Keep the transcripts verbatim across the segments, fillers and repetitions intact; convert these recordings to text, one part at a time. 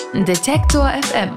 Detektor F M.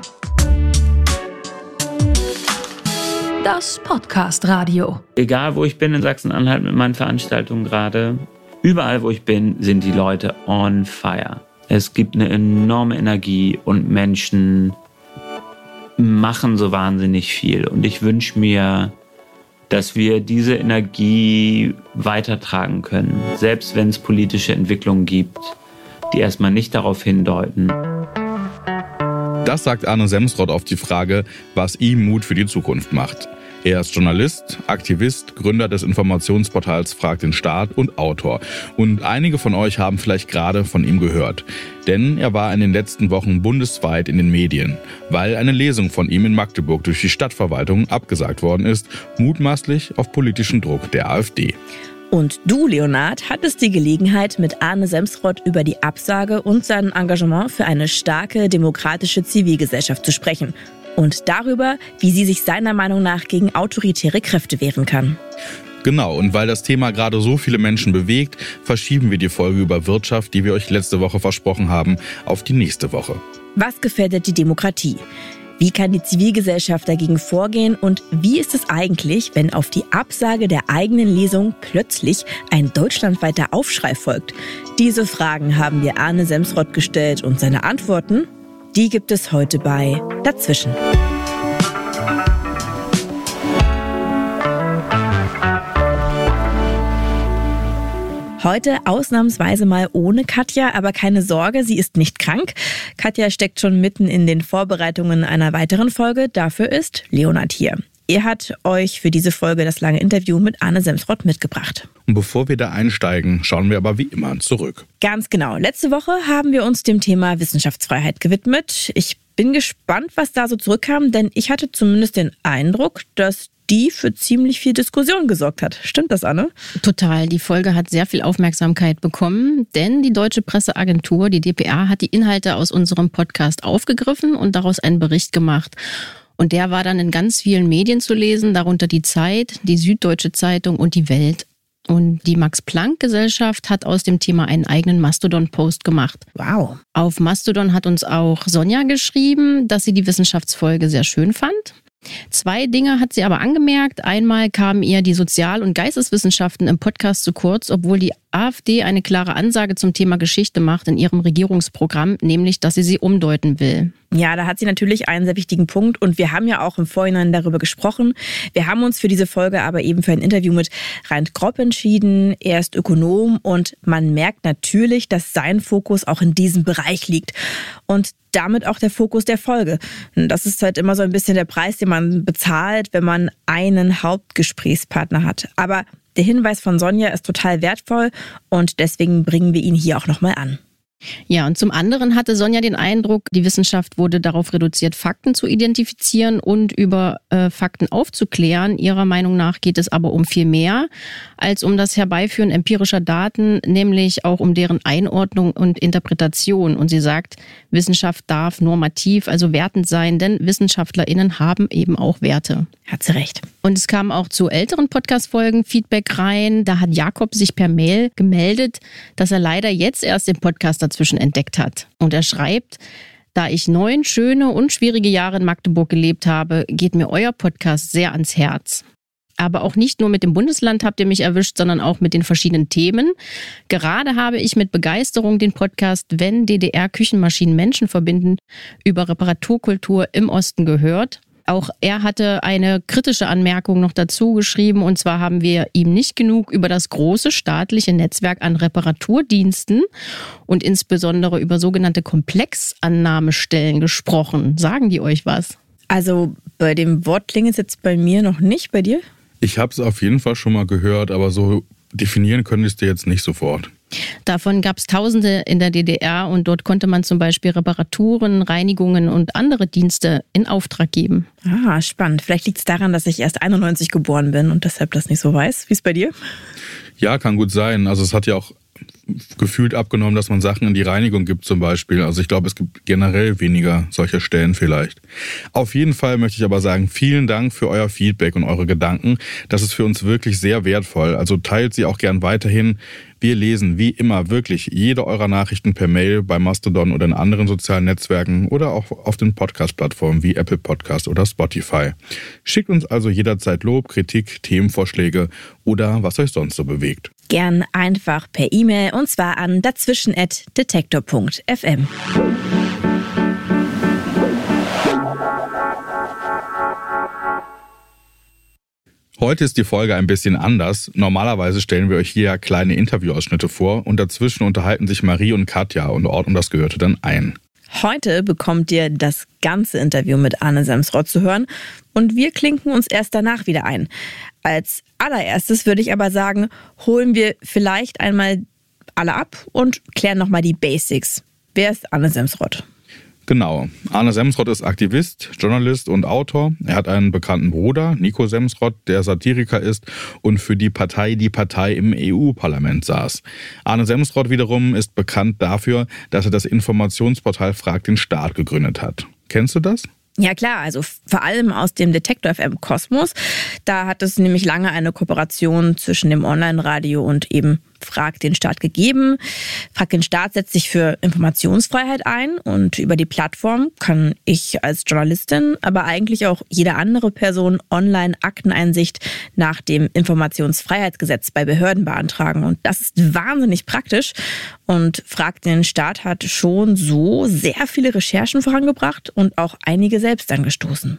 Das Podcast-Radio. Egal, wo ich bin in Sachsen-Anhalt mit meinen Veranstaltungen gerade, überall, wo ich bin, sind die Leute on fire. Es gibt eine enorme Energie und Menschen machen so wahnsinnig viel. Und ich wünsche mir, dass wir diese Energie weitertragen können, selbst wenn es politische Entwicklungen gibt, die erstmal nicht darauf hindeuten. Das sagt Arne Semsrott auf die Frage, was ihm Mut für die Zukunft macht. Er ist Journalist, Aktivist, Gründer des Informationsportals Frag den Staat und Autor. Und einige von euch haben vielleicht gerade von ihm gehört. Denn er war in den letzten Wochen bundesweit in den Medien, weil eine Lesung von ihm in Magdeburg durch die Stadtverwaltung abgesagt worden ist, mutmaßlich auf politischen Druck der AfD. Und du, Leonhard, hattest die Gelegenheit, mit Arne Semsrott über die Absage und sein Engagement für eine starke, demokratische Zivilgesellschaft zu sprechen. Und darüber, wie sie sich seiner Meinung nach gegen autoritäre Kräfte wehren kann. Genau, und weil das Thema gerade so viele Menschen bewegt, verschieben wir die Folge über Wirtschaft, die wir euch letzte Woche versprochen haben, auf die nächste Woche. Was gefährdet die Demokratie? Wie kann die Zivilgesellschaft dagegen vorgehen und wie ist es eigentlich, wenn auf die Absage der eigenen Lesung plötzlich ein deutschlandweiter Aufschrei folgt? Diese Fragen haben wir Arne Semsrott gestellt und seine Antworten, die gibt es heute bei Dazwischen. Heute ausnahmsweise mal ohne Katja, aber keine Sorge, sie ist nicht krank. Katja steckt schon mitten in den Vorbereitungen einer weiteren Folge. Dafür ist Leonhard hier. Er hat euch für diese Folge das lange Interview mit Arne Semsrott mitgebracht. Und bevor wir da einsteigen, schauen wir aber wie immer zurück. Ganz genau. Letzte Woche haben wir uns dem Thema Wissenschaftsfreiheit gewidmet. Ich bin gespannt, was da so zurückkam, denn ich hatte zumindest den Eindruck, dass die für ziemlich viel Diskussion gesorgt hat. Stimmt das, Anne? Total. Die Folge hat sehr viel Aufmerksamkeit bekommen, denn die Deutsche Presseagentur, die D P A, hat die Inhalte aus unserem Podcast aufgegriffen und daraus einen Bericht gemacht. Und der war dann in ganz vielen Medien zu lesen, darunter die Zeit, die Süddeutsche Zeitung und die Welt. Und die Max-Planck-Gesellschaft hat aus dem Thema einen eigenen Mastodon-Post gemacht. Wow. Auf Mastodon hat uns auch Sonja geschrieben, dass sie die Wissenschaftsfolge sehr schön fand. Zwei Dinge hat sie aber angemerkt. Einmal kamen ihr die Sozial- und Geisteswissenschaften im Podcast zu kurz, obwohl die AfD eine klare Ansage zum Thema Geschichte macht in ihrem Regierungsprogramm, nämlich, dass sie sie umdeuten will. Ja, da hat sie natürlich einen sehr wichtigen Punkt und wir haben ja auch im Vorhinein darüber gesprochen. Wir haben uns für diese Folge aber eben für ein Interview mit Reint Gropp entschieden. Er ist Ökonom und man merkt natürlich, dass sein Fokus auch in diesem Bereich liegt und damit auch der Fokus der Folge. Das ist halt immer so ein bisschen der Preis, den man bezahlt, wenn man einen Hauptgesprächspartner hat. Aber der Hinweis von Sonja ist total wertvoll und deswegen bringen wir ihn hier auch nochmal an. Ja, und zum anderen hatte Sonja den Eindruck, die Wissenschaft wurde darauf reduziert, Fakten zu identifizieren und über äh, Fakten aufzuklären. Ihrer Meinung nach geht es aber um viel mehr als um das Herbeiführen empirischer Daten, nämlich auch um deren Einordnung und Interpretation. Und sie sagt, Wissenschaft darf normativ, also wertend sein, denn WissenschaftlerInnen haben eben auch Werte. Hat sie recht. Und es kam auch zu älteren Podcast-Folgen Feedback rein. Da hat Jakob sich per Mail gemeldet, dass er leider jetzt erst den Podcast dazwischen entdeckt hat. Und er schreibt, da ich neun schöne und schwierige Jahre in Magdeburg gelebt habe, geht mir euer Podcast sehr ans Herz. Aber auch nicht nur mit dem Bundesland habt ihr mich erwischt, sondern auch mit den verschiedenen Themen. Gerade habe ich mit Begeisterung den Podcast Wenn D D R-Küchenmaschinen Menschen verbinden über Reparaturkultur im Osten gehört. Auch er hatte eine kritische Anmerkung noch dazu geschrieben, und zwar haben wir ihm nicht genug über das große staatliche Netzwerk an Reparaturdiensten und insbesondere über sogenannte Komplexannahmestellen gesprochen. Sagen die euch was? Also bei dem Wort klingelt es jetzt bei mir noch nicht, bei dir? Ich habe es auf jeden Fall schon mal gehört, aber so definieren könntest du jetzt nicht sofort. Davon gab es Tausende in der D D R und dort konnte man zum Beispiel Reparaturen, Reinigungen und andere Dienste in Auftrag geben. Ah, spannend. Vielleicht liegt es daran, dass ich erst einundneunzig geboren bin und deshalb das nicht so weiß. Wie ist es bei dir? Ja, kann gut sein. Also es hat ja auch gefühlt abgenommen, dass man Sachen in die Reinigung gibt zum Beispiel. Also ich glaube, es gibt generell weniger solcher Stellen vielleicht. Auf jeden Fall möchte ich aber sagen, vielen Dank für euer Feedback und eure Gedanken. Das ist für uns wirklich sehr wertvoll. Also teilt sie auch gern weiterhin. Wir lesen wie immer wirklich jede eurer Nachrichten per Mail bei Mastodon oder in anderen sozialen Netzwerken oder auch auf den Podcast-Plattformen wie Apple Podcast oder Spotify. Schickt uns also jederzeit Lob, Kritik, Themenvorschläge oder was euch sonst so bewegt. Gern einfach per E-Mail und zwar an dazwischen at detektor punkt f m. Heute ist die Folge ein bisschen anders. Normalerweise stellen wir euch hier ja kleine Interviewausschnitte vor und dazwischen unterhalten sich Marie und Katja und ordnen das Gehörte dann ein. Heute bekommt ihr das ganze Interview mit Arne Semsrott zu hören und wir klinken uns erst danach wieder ein. Als allererstes würde ich aber sagen, holen wir vielleicht einmal alle ab und klären nochmal die Basics. Wer ist Arne Semsrott? Genau. Arne Semsrott ist Aktivist, Journalist und Autor. Er hat einen bekannten Bruder, Nico Semsrott, der Satiriker ist und für die Partei Die Partei im E U-Parlament saß. Arne Semsrott wiederum ist bekannt dafür, dass er das Informationsportal Frag den Staat gegründet hat. Kennst du das? Ja klar, also vor allem aus dem Detektor F M Kosmos. Da hat es nämlich lange eine Kooperation zwischen dem Online-Radio und eben Frag den Staat gegeben. Frag den Staat setzt sich für Informationsfreiheit ein und über die Plattform kann ich als Journalistin, aber eigentlich auch jede andere Person online Akteneinsicht nach dem Informationsfreiheitsgesetz bei Behörden beantragen. Und das ist wahnsinnig praktisch. Und Frag den Staat hat schon so sehr viele Recherchen vorangebracht und auch einige selbst angestoßen.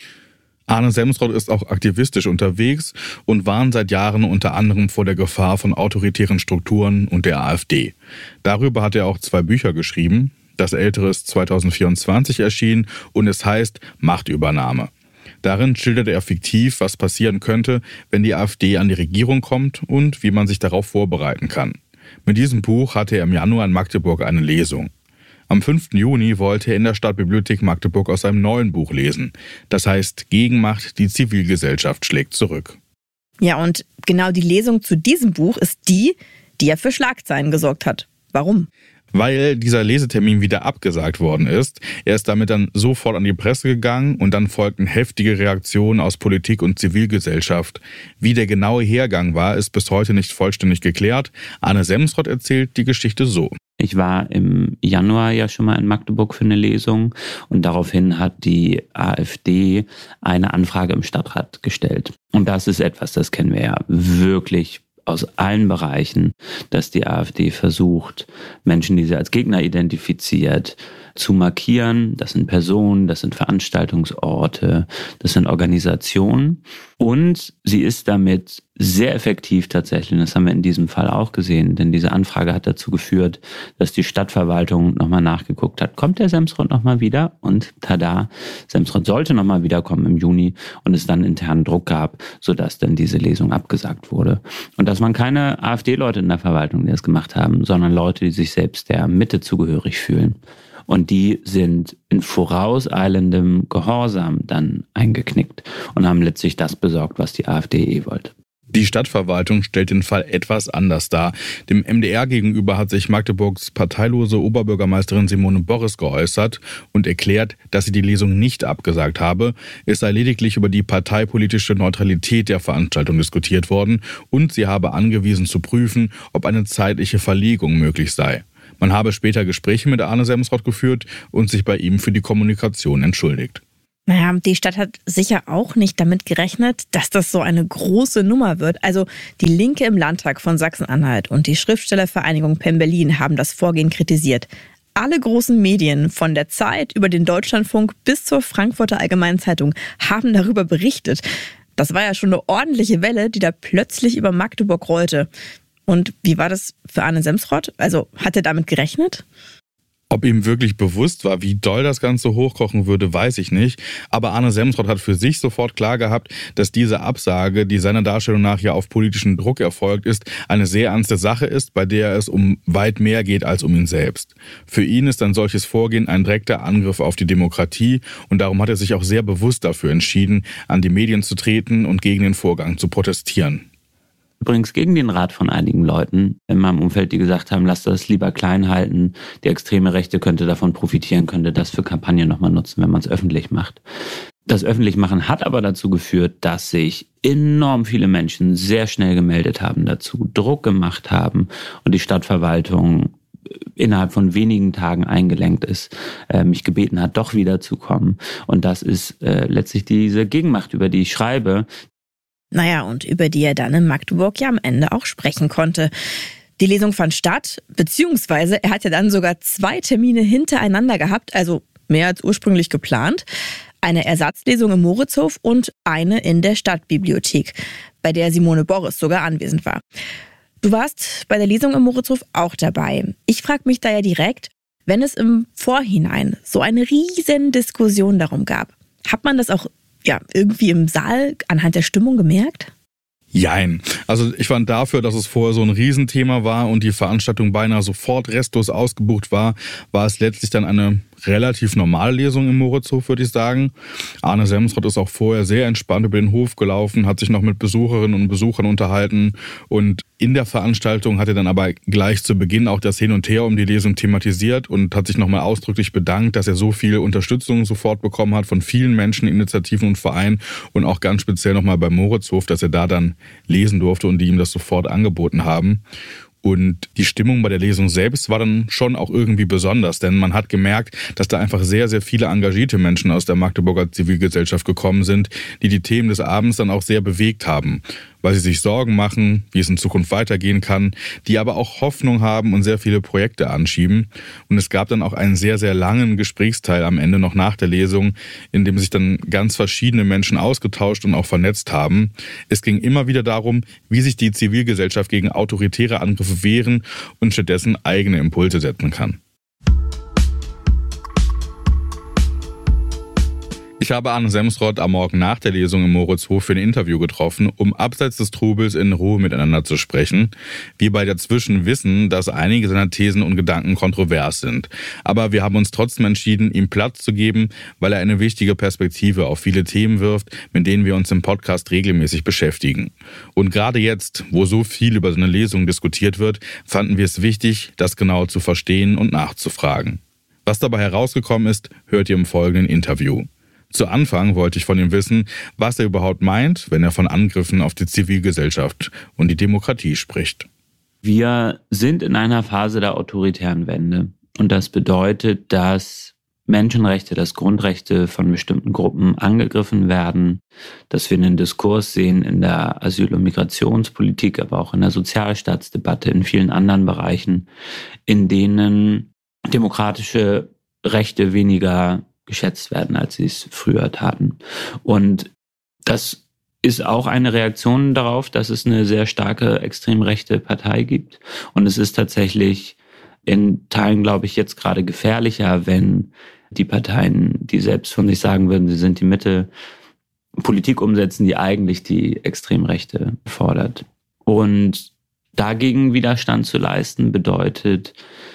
Arne Semsrott ist auch aktivistisch unterwegs und warnt seit Jahren unter anderem vor der Gefahr von autoritären Strukturen und der AfD. Darüber hat er auch zwei Bücher geschrieben. Das ältere ist zwanzig vierundzwanzig erschienen und es heißt Machtübernahme. Darin schildert er fiktiv, was passieren könnte, wenn die AfD an die Regierung kommt und wie man sich darauf vorbereiten kann. Mit diesem Buch hatte er im Januar in Magdeburg eine Lesung. Am fünften Juni wollte er in der Stadtbibliothek Magdeburg aus seinem neuen Buch lesen. Das heißt Gegenmacht, die Zivilgesellschaft schlägt zurück. Ja, und genau die Lesung zu diesem Buch ist die, die ja für Schlagzeilen gesorgt hat. Warum? Weil dieser Lesetermin wieder abgesagt worden ist. Er ist damit dann sofort an die Presse gegangen und dann folgten heftige Reaktionen aus Politik und Zivilgesellschaft. Wie der genaue Hergang war, ist bis heute nicht vollständig geklärt. Arne Semsrott erzählt die Geschichte so. Ich war im Januar ja schon mal in Magdeburg für eine Lesung und daraufhin hat die AfD eine Anfrage im Stadtrat gestellt. Und das ist etwas, das kennen wir ja wirklich aus allen Bereichen, dass die AfD versucht, Menschen, die sie als Gegner identifiziert, zu markieren. Das sind Personen, das sind Veranstaltungsorte, das sind Organisationen. Und sie ist damit sehr effektiv tatsächlich, und das haben wir in diesem Fall auch gesehen, denn diese Anfrage hat dazu geführt, dass die Stadtverwaltung nochmal nachgeguckt hat, kommt der Semsrott nochmal wieder? Und tada, Semsrott sollte nochmal wiederkommen im Juni und es dann internen Druck gab, sodass dann diese Lesung abgesagt wurde. Und das waren keine AfD-Leute in der Verwaltung, die das gemacht haben, sondern Leute, die sich selbst der Mitte zugehörig fühlen. Und die sind in vorauseilendem Gehorsam dann eingeknickt und haben letztlich das besorgt, was die AfD eh wollte. Die Stadtverwaltung stellt den Fall etwas anders dar. Dem M D R gegenüber hat sich Magdeburgs parteilose Oberbürgermeisterin Simone Boris geäußert und erklärt, dass sie die Lesung nicht abgesagt habe. Es sei lediglich über die parteipolitische Neutralität der Veranstaltung diskutiert worden und sie habe angewiesen zu prüfen, ob eine zeitliche Verlegung möglich sei. Man habe später Gespräche mit Arne Semsrott geführt und sich bei ihm für die Kommunikation entschuldigt. Naja, die Stadt hat sicher auch nicht damit gerechnet, dass das so eine große Nummer wird. Also die Linke im Landtag von Sachsen-Anhalt und die Schriftstellervereinigung Pemberlin haben das Vorgehen kritisiert. Alle großen Medien, von der Zeit über den Deutschlandfunk bis zur Frankfurter Allgemeinen Zeitung, haben darüber berichtet. Das war ja schon eine ordentliche Welle, die da plötzlich über Magdeburg rollte. Und wie war das für Arne Semsrott? Also hat er damit gerechnet? Ob ihm wirklich bewusst war, wie doll das Ganze hochkochen würde, weiß ich nicht. Aber Arne Semsrott hat für sich sofort klar gehabt, dass diese Absage, die seiner Darstellung nach ja auf politischen Druck erfolgt ist, eine sehr ernste Sache ist, bei der es um weit mehr geht als um ihn selbst. Für ihn ist ein solches Vorgehen ein direkter Angriff auf die Demokratie und darum hat er sich auch sehr bewusst dafür entschieden, an die Medien zu treten und gegen den Vorgang zu protestieren. übrigens gegen den Rat von einigen Leuten in meinem Umfeld, die gesagt haben, lass das lieber klein halten. Die extreme Rechte könnte davon profitieren, könnte das für Kampagnen nochmal nutzen, wenn man es öffentlich macht. Das Öffentlichmachen hat aber dazu geführt, dass sich enorm viele Menschen sehr schnell gemeldet haben dazu, Druck gemacht haben und die Stadtverwaltung innerhalb von wenigen Tagen eingelenkt ist, äh, mich gebeten hat, doch wiederzukommen. Und das ist äh, letztlich diese Gegenmacht, über die ich schreibe. Naja, und über die er dann in Magdeburg ja am Ende auch sprechen konnte. Die Lesung fand statt, beziehungsweise er hat ja dann sogar zwei Termine hintereinander gehabt, also mehr als ursprünglich geplant. Eine Ersatzlesung im Moritzhof und eine in der Stadtbibliothek, bei der Simone Boris sogar anwesend war. Du warst bei der Lesung im Moritzhof auch dabei. Ich frage mich da ja direkt, wenn es im Vorhinein so eine riesen Diskussion darum gab, hat man das auch ja, irgendwie im Saal anhand der Stimmung gemerkt? Jein. Also ich fand dafür, dass es vorher so ein Riesenthema war und die Veranstaltung beinahe sofort restlos ausgebucht war, war es letztlich dann eine relativ normale Lesung im Moritzhof, würde ich sagen. Arne Semsrott ist auch vorher sehr entspannt über den Hof gelaufen, hat sich noch mit Besucherinnen und Besuchern unterhalten und in der Veranstaltung hat er dann aber gleich zu Beginn auch das Hin und Her um die Lesung thematisiert und hat sich nochmal ausdrücklich bedankt, dass er so viel Unterstützung sofort bekommen hat von vielen Menschen, Initiativen und Vereinen und auch ganz speziell nochmal beim Moritzhof, dass er da dann lesen durfte und die ihm das sofort angeboten haben. Und die Stimmung bei der Lesung selbst war dann schon auch irgendwie besonders, denn man hat gemerkt, dass da einfach sehr, sehr viele engagierte Menschen aus der Magdeburger Zivilgesellschaft gekommen sind, die die Themen des Abends dann auch sehr bewegt haben, weil sie sich Sorgen machen, wie es in Zukunft weitergehen kann, die aber auch Hoffnung haben und sehr viele Projekte anschieben. Und es gab dann auch einen sehr, sehr langen Gesprächsteil am Ende noch nach der Lesung, in dem sich dann ganz verschiedene Menschen ausgetauscht und auch vernetzt haben. Es ging immer wieder darum, wie sich die Zivilgesellschaft gegen autoritäre Angriffe wehren und stattdessen eigene Impulse setzen kann. Ich habe Arne Semsrott am Morgen nach der Lesung im Moritzhof für ein Interview getroffen, um abseits des Trubels in Ruhe miteinander zu sprechen. Wir beide dazwischen wissen, dass einige seiner Thesen und Gedanken kontrovers sind. Aber wir haben uns trotzdem entschieden, ihm Platz zu geben, weil er eine wichtige Perspektive auf viele Themen wirft, mit denen wir uns im Podcast regelmäßig beschäftigen. Und gerade jetzt, wo so viel über seine Lesung diskutiert wird, fanden wir es wichtig, das genau zu verstehen und nachzufragen. Was dabei herausgekommen ist, hört ihr im folgenden Interview. Zu Anfang wollte ich von ihm wissen, was er überhaupt meint, wenn er von Angriffen auf die Zivilgesellschaft und die Demokratie spricht. Wir sind in einer Phase der autoritären Wende. Und das bedeutet, dass Menschenrechte, dass Grundrechte von bestimmten Gruppen angegriffen werden, dass wir einen Diskurs sehen in der Asyl- und Migrationspolitik, aber auch in der Sozialstaatsdebatte, in vielen anderen Bereichen, in denen demokratische Rechte weniger geschätzt werden, als sie es früher taten. Und das ist auch eine Reaktion darauf, dass es eine sehr starke extrem rechte Partei gibt. Und es ist tatsächlich in Teilen, glaube ich, jetzt gerade gefährlicher, wenn die Parteien, die selbst von sich sagen würden, sie sind die Mitte, Politik umsetzen, die eigentlich die Extremrechte fordert. Und dagegen Widerstand zu leisten, bedeutet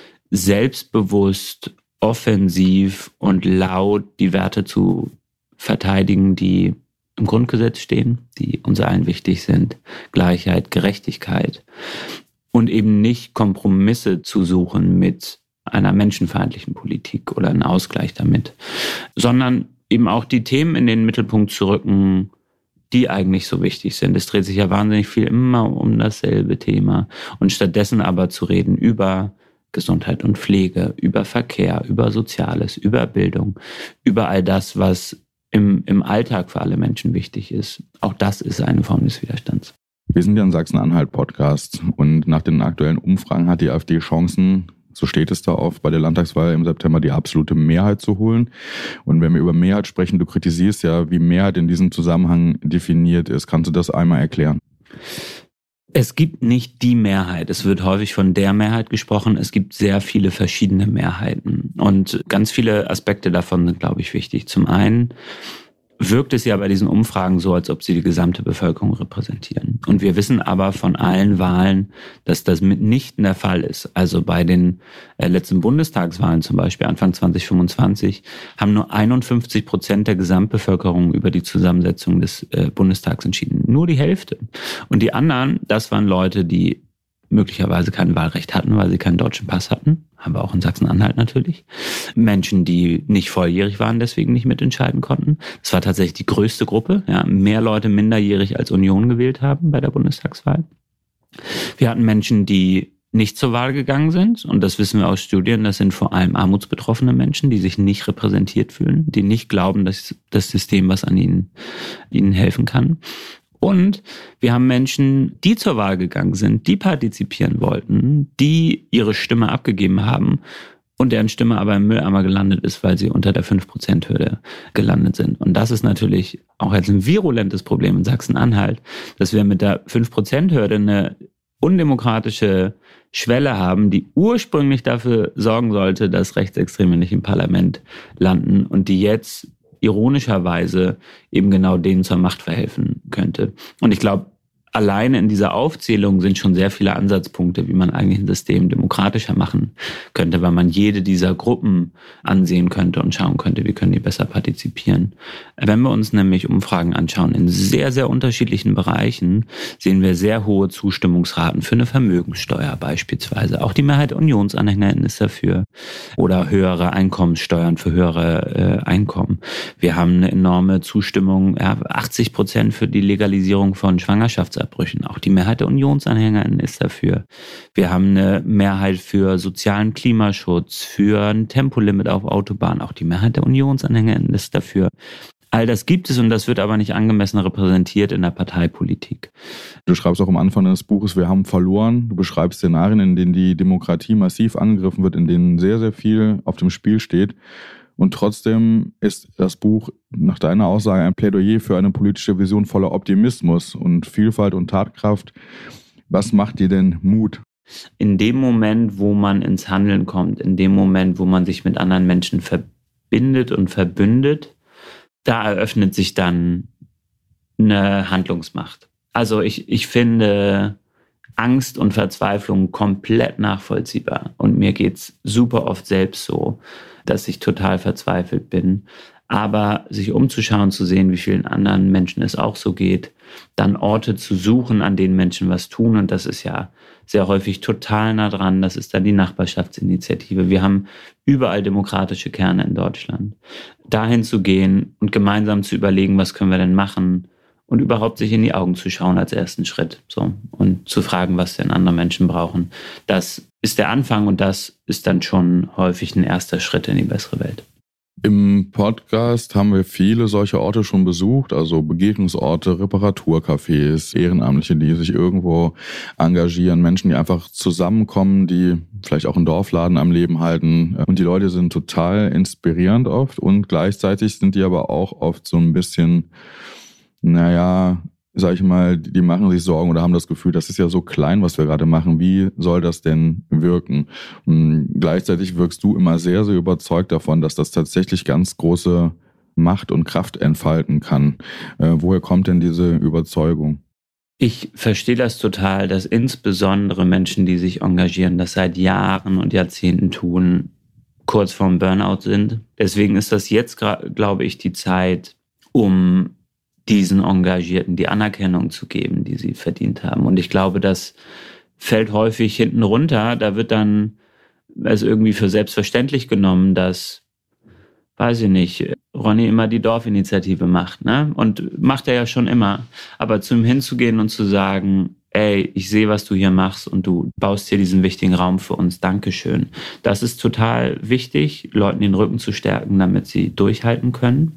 selbstbewusst, offensiv und laut die Werte zu verteidigen, die im Grundgesetz stehen, die uns allen wichtig sind. Gleichheit, Gerechtigkeit. Und eben nicht Kompromisse zu suchen mit einer menschenfeindlichen Politik oder einen Ausgleich damit, sondern eben auch die Themen in den Mittelpunkt zu rücken, die eigentlich so wichtig sind. Es dreht sich ja wahnsinnig viel immer um dasselbe Thema. Und stattdessen aber zu reden über Gesundheit und Pflege, über Verkehr, über Soziales, über Bildung, über all das, was im, im Alltag für alle Menschen wichtig ist. Auch das ist eine Form des Widerstands. Wir sind ja ein Sachsen-Anhalt-Podcast und nach den aktuellen Umfragen hat die AfD Chancen, so steht es da auf, bei der Landtagswahl im September die absolute Mehrheit zu holen. Und wenn wir über Mehrheit sprechen, du kritisierst ja, wie Mehrheit in diesem Zusammenhang definiert ist. Kannst du das einmal erklären? Es gibt nicht die Mehrheit. Es wird häufig von der Mehrheit gesprochen. Es gibt sehr viele verschiedene Mehrheiten. Und ganz viele Aspekte davon sind, glaube ich, wichtig. Zum einen wirkt es ja bei diesen Umfragen so, als ob sie die gesamte Bevölkerung repräsentieren. Und wir wissen aber von allen Wahlen, dass das mitnichten der Fall ist. Also bei den äh, letzten Bundestagswahlen zum Beispiel, Anfang zwanzig fünfundzwanzig, haben nur einundfünfzig Prozent der Gesamtbevölkerung über die Zusammensetzung des äh, Bundestags entschieden. Nur die Hälfte. Und die anderen, das waren Leute, die möglicherweise kein Wahlrecht hatten, weil sie keinen deutschen Pass hatten. Haben wir auch in Sachsen-Anhalt natürlich. Menschen, die nicht volljährig waren, deswegen nicht mitentscheiden konnten. Das war tatsächlich die größte Gruppe. Ja, mehr Leute minderjährig als Union gewählt haben bei der Bundestagswahl. Wir hatten Menschen, die nicht zur Wahl gegangen sind. Und das wissen wir aus Studien. Das sind vor allem armutsbetroffene Menschen, die sich nicht repräsentiert fühlen, die nicht glauben, dass das System was an ihnen, ihnen helfen kann. Und wir haben Menschen, die zur Wahl gegangen sind, die partizipieren wollten, die ihre Stimme abgegeben haben und deren Stimme aber im Mülleimer gelandet ist, weil sie unter der fünf Prozent Hürde gelandet sind. Und das ist natürlich auch jetzt ein virulentes Problem in Sachsen-Anhalt, dass wir mit der fünf Prozent Hürde eine undemokratische Schwelle haben, die ursprünglich dafür sorgen sollte, dass Rechtsextreme nicht im Parlament landen und die jetzt ironischerweise eben genau denen zur Macht verhelfen könnte. Und ich glaube, alleine in dieser Aufzählung sind schon sehr viele Ansatzpunkte, wie man eigentlich ein System demokratischer machen könnte, weil man jede dieser Gruppen ansehen könnte und schauen könnte, wie können die besser partizipieren. Wenn wir uns nämlich Umfragen anschauen, in sehr, sehr unterschiedlichen Bereichen, sehen wir sehr hohe Zustimmungsraten für eine Vermögenssteuer beispielsweise. Auch die Mehrheit der UnionsanhängerInnen ist dafür. Oder höhere Einkommenssteuern für höhere äh, Einkommen. Wir haben eine enorme Zustimmung, ja, achtzig Prozent für die Legalisierung von Schwangerschafts Abbrüchen. Auch die Mehrheit der UnionsanhängerInnen ist dafür. Wir haben eine Mehrheit für sozialen Klimaschutz, für ein Tempolimit auf Autobahnen. Auch die Mehrheit der UnionsanhängerInnen ist dafür. All das gibt es und das wird aber nicht angemessen repräsentiert in der Parteipolitik. Du schreibst auch am Anfang des Buches, wir haben verloren. Du beschreibst Szenarien, in denen die Demokratie massiv angegriffen wird, in denen sehr, sehr viel auf dem Spiel steht. Und trotzdem ist das Buch nach deiner Aussage ein Plädoyer für eine politische Vision voller Optimismus und Vielfalt und Tatkraft. Was macht dir denn Mut? In dem Moment, wo man ins Handeln kommt, in dem Moment, wo man sich mit anderen Menschen verbindet und verbündet, da eröffnet sich dann eine Handlungsmacht. Also ich, ich finde Angst und Verzweiflung komplett nachvollziehbar. Und mir geht's super oft selbst so, dass ich total verzweifelt bin. Aber sich umzuschauen, zu sehen, wie vielen anderen Menschen es auch so geht, dann Orte zu suchen, an denen Menschen was tun. Und das ist ja sehr häufig total nah dran. Das ist dann die Nachbarschaftsinitiative. Wir haben überall demokratische Kerne in Deutschland. Dahin zu gehen und gemeinsam zu überlegen, was können wir denn machen? Und überhaupt sich in die Augen zu schauen als ersten Schritt. So. Und zu fragen, was denn andere Menschen brauchen. Das ist der Anfang und das ist dann schon häufig ein erster Schritt in die bessere Welt. Im Podcast haben wir viele solche Orte schon besucht, also Begegnungsorte, Reparaturcafés, Ehrenamtliche, die sich irgendwo engagieren, Menschen, die einfach zusammenkommen, die vielleicht auch einen Dorfladen am Leben halten. Und die Leute sind total inspirierend oft und gleichzeitig sind die aber auch oft so ein bisschen, naja, sag ich mal, die machen sich Sorgen oder haben das Gefühl, das ist ja so klein, was wir gerade machen. Wie soll das denn wirken? Und gleichzeitig wirkst du immer sehr, sehr überzeugt davon, dass das tatsächlich ganz große Macht und Kraft entfalten kann. Äh, woher kommt denn diese Überzeugung? Ich verstehe das total, dass insbesondere Menschen, die sich engagieren, das seit Jahren und Jahrzehnten tun, kurz vorm Burnout sind. Deswegen ist das jetzt, glaube ich, die Zeit, um diesen Engagierten die Anerkennung zu geben, die sie verdient haben. Und ich glaube, das fällt häufig hinten runter. Da wird dann es irgendwie für selbstverständlich genommen, dass, weiß ich nicht, Ronny immer die Dorfinitiative macht, ne? Und macht er ja schon immer. Aber zu ihm hinzugehen und zu sagen, ey, ich sehe, was du hier machst und du baust hier diesen wichtigen Raum für uns, Dankeschön. Das ist total wichtig, Leuten den Rücken zu stärken, damit sie durchhalten können.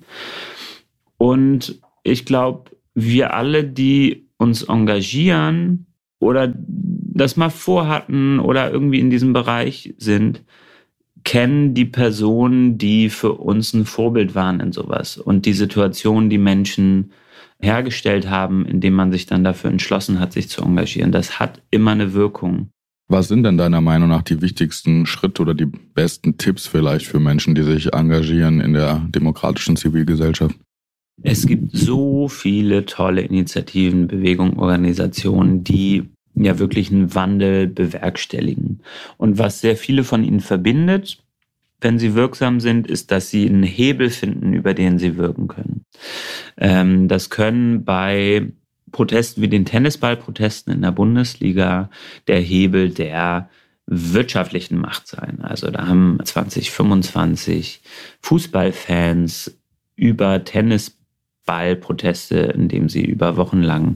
Und ich glaube, wir alle, die uns engagieren oder das mal vorhatten oder irgendwie in diesem Bereich sind, kennen die Personen, die für uns ein Vorbild waren in sowas und die Situation, die Menschen hergestellt haben, indem man sich dann dafür entschlossen hat, sich zu engagieren. Das hat immer eine Wirkung. Was sind denn deiner Meinung nach die wichtigsten Schritte oder die besten Tipps vielleicht für Menschen, die sich engagieren in der demokratischen Zivilgesellschaft? Es gibt so viele tolle Initiativen, Bewegungen, Organisationen, die ja wirklich einen Wandel bewerkstelligen. Und was sehr viele von ihnen verbindet, wenn sie wirksam sind, ist, dass sie einen Hebel finden, über den sie wirken können. Ähm, das können bei Protesten wie den Tennisballprotesten in der Bundesliga der Hebel der wirtschaftlichen Macht sein. Also da haben zwanzig fünfundzwanzig Fußballfans über Tennisballproteste, indem sie über Wochen lang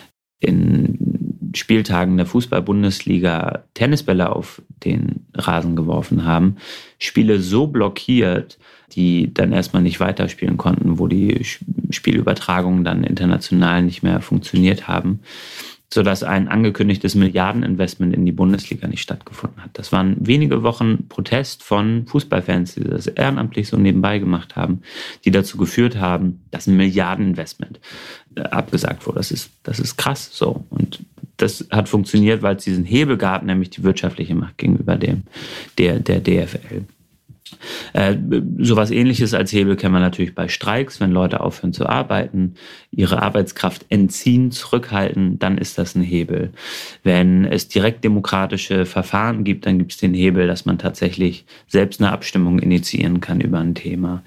in Spieltagen der Fußball-Bundesliga Tennisbälle auf den Rasen geworfen haben, Spiele so blockiert, die dann erstmal nicht weiterspielen konnten, wo die Spielübertragungen dann international nicht mehr funktioniert haben, sodass ein angekündigtes Milliardeninvestment in die Bundesliga nicht stattgefunden hat. Das waren wenige Wochen Protest von Fußballfans, die das ehrenamtlich so nebenbei gemacht haben, die dazu geführt haben, dass ein Milliardeninvestment äh, abgesagt wurde. Das ist, das ist krass so. Und das hat funktioniert, weil es diesen Hebel gab, nämlich die wirtschaftliche Macht gegenüber dem, der, der D F L. Äh, sowas Ähnliches als Hebel kennen wir natürlich bei Streiks, wenn Leute aufhören zu arbeiten, ihre Arbeitskraft entziehen, zurückhalten, dann ist das ein Hebel. Wenn es direkt demokratische Verfahren gibt, dann gibt es den Hebel, dass man tatsächlich selbst eine Abstimmung initiieren kann über ein Thema.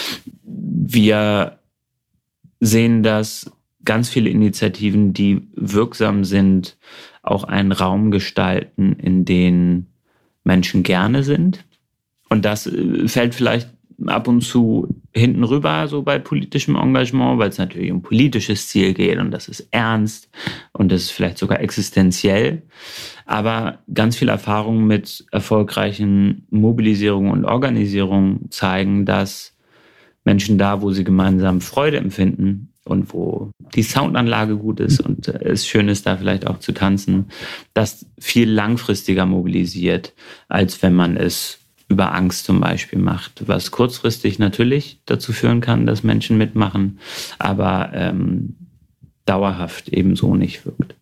Wir sehen, dass ganz viele Initiativen, die wirksam sind, auch einen Raum gestalten, in dem Menschen gerne sind. Und das fällt vielleicht ab und zu hinten rüber, so bei politischem Engagement, weil es natürlich um politisches Ziel geht und das ist ernst und das ist vielleicht sogar existenziell. Aber ganz viel Erfahrung mit erfolgreichen Mobilisierungen und Organisierungen zeigen, dass Menschen da, wo sie gemeinsam Freude empfinden und wo die Soundanlage gut ist und es schön ist, da vielleicht auch zu tanzen, das viel langfristiger mobilisiert, als wenn man es über Angst zum Beispiel macht, was kurzfristig natürlich dazu führen kann, dass Menschen mitmachen, aber ähm, dauerhaft ebenso nicht wirkt.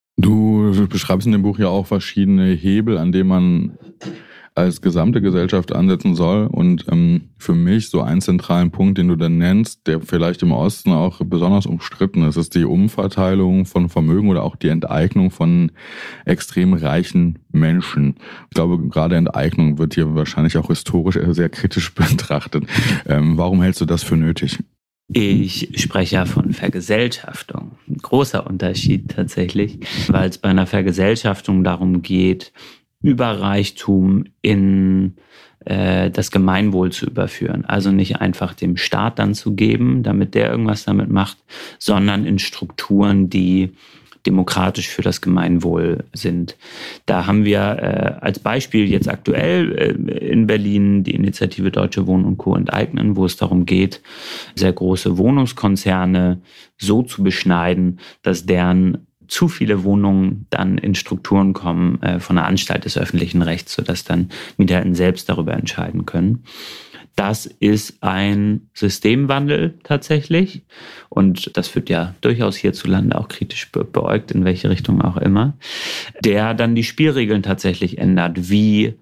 Du beschreibst in dem Buch ja auch verschiedene Hebel, an denen man als gesamte Gesellschaft ansetzen soll. Und ähm, für mich so einen zentralen Punkt, den du dann nennst, der vielleicht im Osten auch besonders umstritten ist, ist die Umverteilung von Vermögen oder auch die Enteignung von extrem reichen Menschen. Ich glaube, gerade Enteignung wird hier wahrscheinlich auch historisch sehr kritisch betrachtet. Ähm, warum hältst du das für nötig? Ich spreche ja von Vergesellschaftung. Ein großer Unterschied tatsächlich, weil es bei einer Vergesellschaftung darum geht, Überreichtum in äh, das Gemeinwohl zu überführen. Also nicht einfach dem Staat dann zu geben, damit der irgendwas damit macht, sondern in Strukturen, die demokratisch für das Gemeinwohl sind. Da haben wir äh, als Beispiel jetzt aktuell äh, in Berlin die Initiative Deutsche Wohnen und Co. enteignen, wo es darum geht, sehr große Wohnungskonzerne so zu beschneiden, dass deren zu viele Wohnungen dann in Strukturen kommen äh, von der Anstalt des öffentlichen Rechts, sodass dann MieterInnen selbst darüber entscheiden können. Das ist ein Systemwandel tatsächlich und das wird ja durchaus hierzulande auch kritisch be- beäugt, in welche Richtung auch immer, der dann die Spielregeln tatsächlich ändert, wie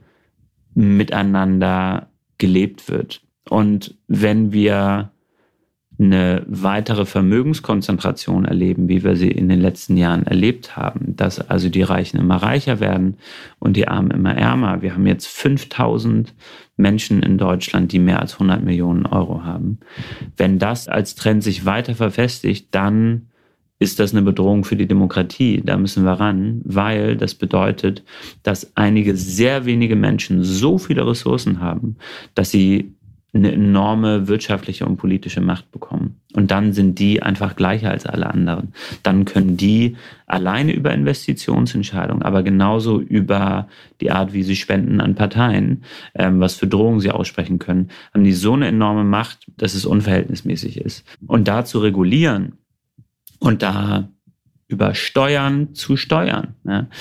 miteinander gelebt wird. Und wenn wir eine weitere Vermögenskonzentration erleben, wie wir sie in den letzten Jahren erlebt haben, dass also die Reichen immer reicher werden und die Armen immer ärmer. Wir haben jetzt fünftausend Menschen in Deutschland, die mehr als hundert Millionen Euro haben. Wenn das als Trend sich weiter verfestigt, dann ist das eine Bedrohung für die Demokratie. Da müssen wir ran, weil das bedeutet, dass einige sehr wenige Menschen so viele Ressourcen haben, dass sie eine enorme wirtschaftliche und politische Macht bekommen. Und dann sind die einfach gleicher als alle anderen. Dann können die alleine über Investitionsentscheidungen, aber genauso über die Art, wie sie spenden an Parteien, ähm, was für Drohungen sie aussprechen können, haben die so eine enorme Macht, dass es unverhältnismäßig ist. Und da zu regulieren und da über Steuern zu steuern, ja,